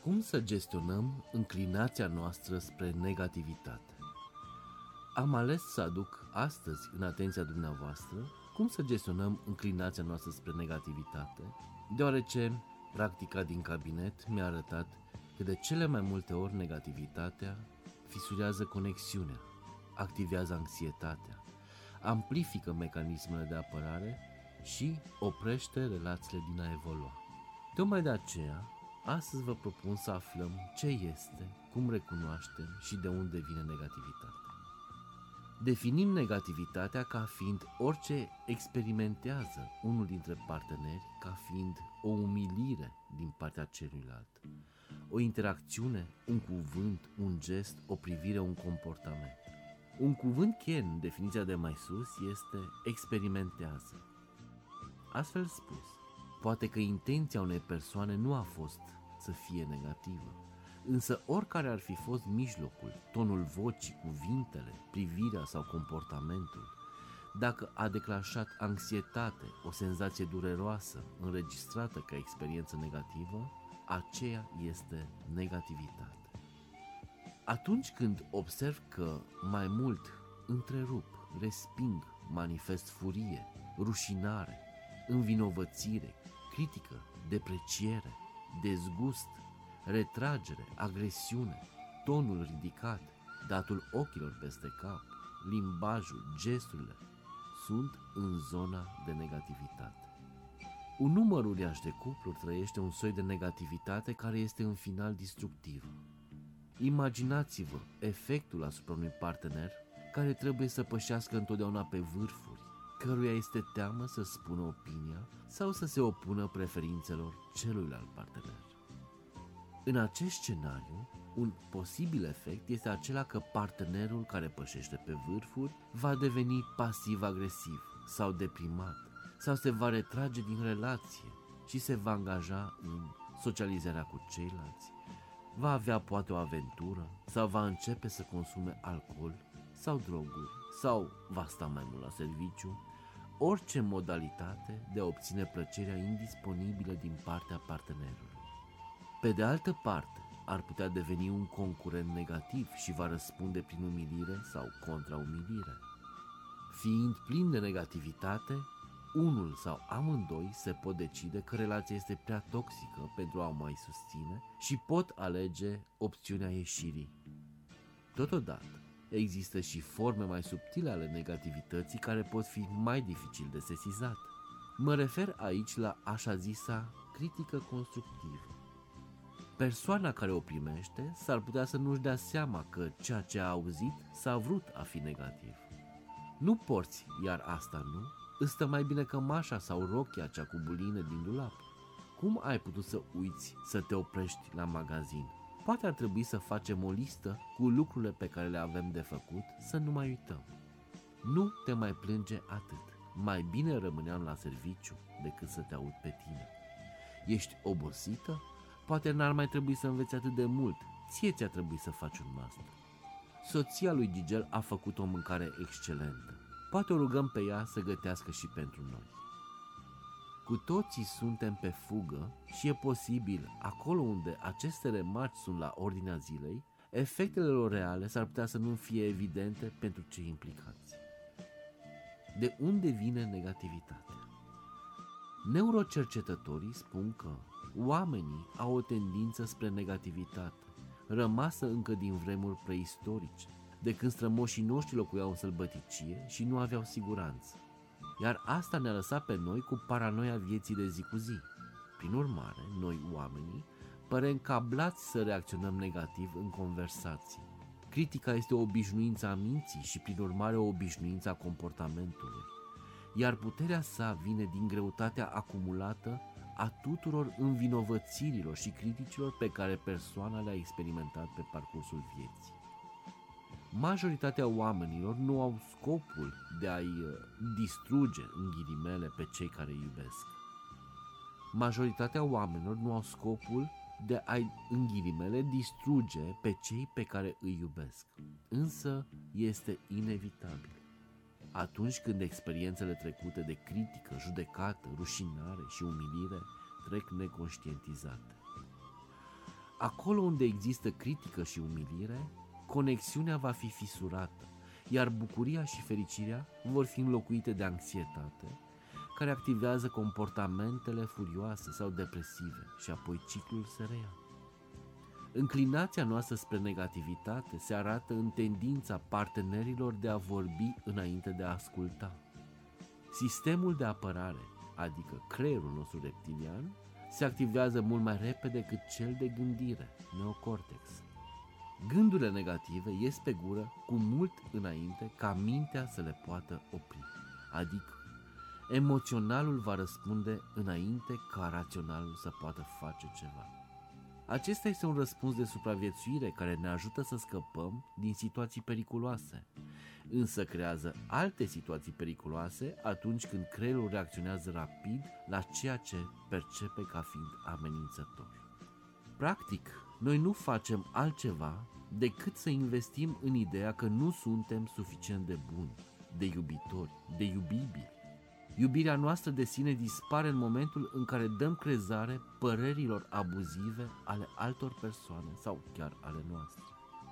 Cum să gestionăm înclinația noastră spre negativitate? Am ales să aduc astăzi în atenția dumneavoastră cum să gestionăm înclinația noastră spre negativitate, deoarece practica din cabinet mi-a arătat că de cele mai multe ori negativitatea fisurează conexiunea, activează anxietatea, amplifică mecanismele de apărare și oprește relațiile din a evolua. Tocmai de aceea, astăzi vă propun să aflăm ce este, cum recunoaștem și de unde vine negativitatea. Definim negativitatea ca fiind orice experimentează unul dintre parteneri ca fiind o umilire din partea celuilalt, o interacțiune, un cuvânt, un gest, o privire, un comportament. Un cuvânt cheie în definiția de mai sus este experimentează. Astfel spus, poate că intenția unei persoane nu a fost să fie negativă, însă oricare ar fi fost mijlocul, tonul vocii, cuvintele, privirea sau comportamentul, dacă a declanșat anxietate, o senzație dureroasă înregistrată ca experiență negativă, aceea este negativitate. Atunci când observ că mai mult întrerup, resping, manifest furie, rușinare, învinovățire, critică, depreciere, dezgust, retragere, agresiune, tonul ridicat, datul ochilor peste cap, limbajul, gesturile, sunt în zona de negativitate. Un număr uriaș de cupluri trăiește un soi de negativitate care este în final destructivă. Imaginați-vă efectul asupra unui partener care trebuie să pășească întotdeauna pe vârfuri, căruia este teamă să spună opinia sau să se opună preferințelor celuilalt partener. În acest scenariu, un posibil efect este acela că partenerul care pășește pe vârfuri va deveni pasiv-agresiv sau deprimat sau se va retrage din relație și se va angaja în socializarea cu ceilalți, va avea poate o aventură sau va începe să consume alcool sau droguri sau va sta mai mult la serviciu, orice modalitate de a obține plăcerea indisponibilă din partea partenerului. Pe de altă parte, ar putea deveni un concurent negativ și va răspunde prin umilire sau contraumilire. Fiind plin de negativitate, unul sau amândoi se pot decide că relația este prea toxică pentru a o mai susține și pot alege opțiunea ieșirii. Totodată, există și forme mai subtile ale negativității care pot fi mai dificil de sesizat. Mă refer aici la așa zisa critică constructivă. Persoana care o primește s-ar putea să nu-și dea seama că ceea ce a auzit s-a vrut a fi negativ. Nu porți, iar asta nu, îți stă mai bine cămașa sau rochia cea cu buline din dulap. Cum ai putut să uiți să te oprești la magazin? Poate ar trebui să facem o listă cu lucrurile pe care le avem de făcut, să nu mai uităm. Nu te mai plânge atât. Mai bine rămâneam la serviciu decât să te aud pe tine. Ești obosită? Poate n-ar mai trebui să înveți atât de mult. Ție ți-a trebuit să faci un master. Soția lui Gigel a făcut o mâncare excelentă. Poate o rugăm pe ea să gătească și pentru noi. Cu toții suntem pe fugă și e posibil, acolo unde aceste remarci sunt la ordinea zilei, efectele lor reale s-ar putea să nu fie evidente pentru cei implicați. De unde vine negativitatea? Neurocercetătorii spun că oamenii au o tendință spre negativitate, rămasă încă din vremuri preistorice, de când strămoșii noștri locuiau în sălbăticie și nu aveau siguranță. Iar asta ne-a lăsat pe noi cu paranoia vieții de zi cu zi. Prin urmare, noi oamenii părem cablați să reacționăm negativ în conversații. Critica este o obișnuință a minții și prin urmare o obișnuință a comportamentului. Iar puterea sa vine din greutatea acumulată a tuturor învinovățirilor și criticilor pe care persoana le-a experimentat pe parcursul vieții. Majoritatea oamenilor nu au scopul de a-i distruge, în ghilimele, pe cei care îi iubesc. Majoritatea oamenilor nu au scopul de a-i, în ghilimele, distruge pe cei pe care îi iubesc. Însă este inevitabil. Atunci când experiențele trecute de critică, judecată, rușinare și umilire trec neconștientizate. Acolo unde există critică și umilire, conexiunea va fi fisurată, iar bucuria și fericirea vor fi înlocuite de anxietate, care activează comportamentele furioase sau depresive și apoi ciclul se reia. Înclinația noastră spre negativitate se arată în tendința partenerilor de a vorbi înainte de a asculta. Sistemul de apărare, adică creierul nostru reptilian, se activează mult mai repede decât cel de gândire, neocortex. Gândurile negative ies pe gură cu mult înainte ca mintea să le poată opri, adică emoționalul va răspunde înainte ca raționalul să poată face ceva. Acesta este un răspuns de supraviețuire care ne ajută să scăpăm din situații periculoase, însă creează alte situații periculoase atunci când creierul reacționează rapid la ceea ce percepe ca fiind amenințător. Practic, noi nu facem altceva decât să investim în ideea că nu suntem suficient de buni, de iubitori, de iubibili. Iubirea noastră de sine dispare în momentul în care dăm crezare părerilor abuzive ale altor persoane sau chiar ale noastre.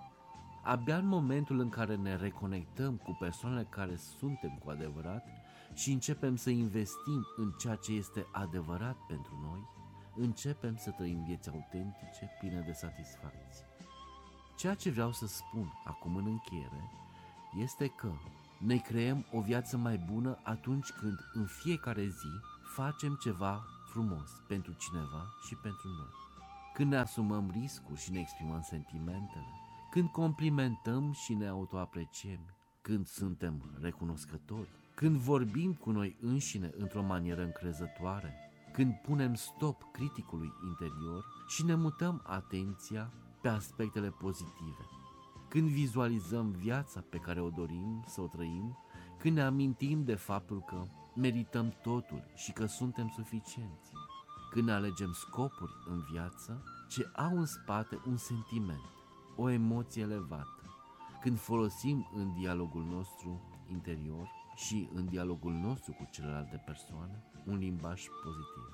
Abia în momentul în care ne reconectăm cu persoanele care suntem cu adevărat și începem să investim în ceea ce este adevărat pentru noi, începem să trăim vieți autentice, pline de satisfacție. Ceea ce vreau să spun acum în încheiere este că ne creăm o viață mai bună atunci când în fiecare zi facem ceva frumos pentru cineva și pentru noi. Când ne asumăm riscuri și ne exprimăm sentimentele, când complimentăm și ne autoapreciem, când suntem recunoscători, când vorbim cu noi înșine într-o manieră încrezătoare, când punem stop criticului interior și ne mutăm atenția pe aspectele pozitive, când vizualizăm viața pe care o dorim să o trăim, când ne amintim de faptul că merităm totul și că suntem suficienți, când ne alegem scopuri în viață ce au în spate un sentiment, o emoție elevată, când folosim în dialogul nostru interior și în dialogul nostru cu celelalte persoane un limbaj pozitiv.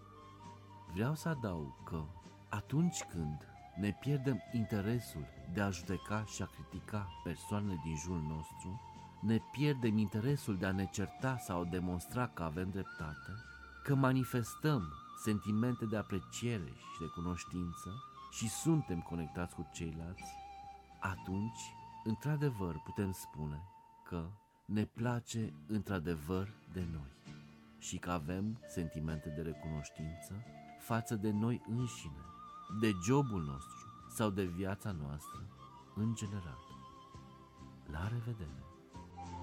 Vreau să adaug că atunci când ne pierdem interesul de a judeca și a critica persoanele din jurul nostru, ne pierdem interesul de a ne certa sau demonstra că avem dreptate, că manifestăm sentimente de apreciere și de cunoștință și suntem conectați cu ceilalți, atunci, într-adevăr, putem spune că ne place într-adevăr de noi și că avem sentimente de recunoștință față de noi înșine, de jobul nostru sau de viața noastră în general. La revedere!